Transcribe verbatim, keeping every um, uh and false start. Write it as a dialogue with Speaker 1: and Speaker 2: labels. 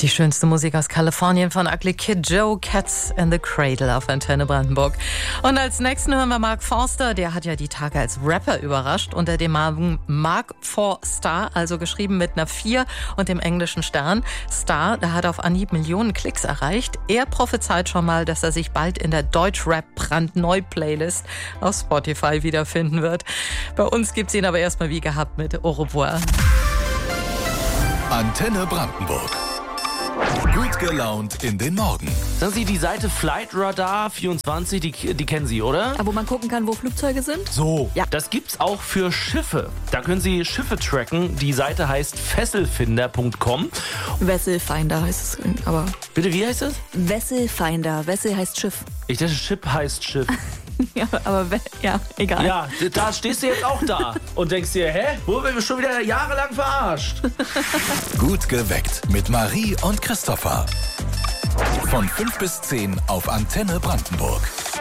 Speaker 1: Die schönste Musik aus Kalifornien von Ugly Kid Joe, Cats in the Cradle auf Antenne Brandenburg. Und als nächsten hören wir Mark Forster, der hat ja die Tage als Rapper überrascht unter dem Namen Mark four Star, also geschrieben mit einer vier und dem englischen Stern. Star, der hat auf Anhieb Millionen Klicks erreicht. Er prophezeit schon mal, dass er sich bald in der Deutschrap-Brandneu-Playlist auf Spotify wiederfinden wird. Bei uns gibt's ihn aber erstmal wie gehabt mit Au revoir.
Speaker 2: Antenne Brandenburg. Gut gelaunt in den Morgen.
Speaker 3: Sagen Sie, die Seite Flightradar vierundzwanzig, die, die kennen Sie, oder?
Speaker 4: Wo man gucken kann, wo Flugzeuge sind?
Speaker 3: So. Ja. Das gibt's auch für Schiffe. Da können Sie Schiffe tracken. Die Seite heißt fesselfinder punkt com.
Speaker 4: Vesselfinder heißt es, aber...
Speaker 3: Bitte, wie heißt es?
Speaker 4: Vesselfinder. Vessel heißt Schiff.
Speaker 3: Ich dachte, Ship heißt Schiff.
Speaker 4: Ja, aber ja, egal.
Speaker 3: Ja, da stehst du jetzt auch da und denkst dir, hä? Wo werden wir schon wieder jahrelang verarscht?
Speaker 2: Gut geweckt mit Marie und Christopher. Von fünf bis zehn auf Antenne Brandenburg.